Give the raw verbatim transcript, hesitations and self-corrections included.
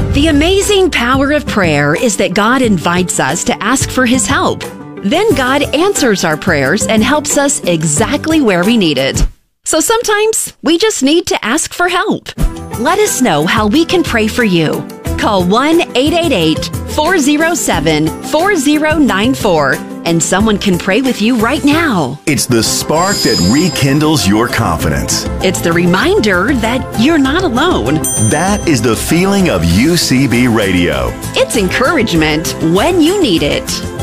The amazing power of prayer is that God invites us to ask for His help. Then God answers our prayers and helps us exactly where we need it. So sometimes we just need to ask for help. Let us know how we can pray for you. Call one eight eight eight, four oh seven, four oh nine four and someone can pray with you right now. It's the spark that rekindles your confidence. It's the reminder that you're not alone. That is the feeling of U C B Radio. It's encouragement when you need it.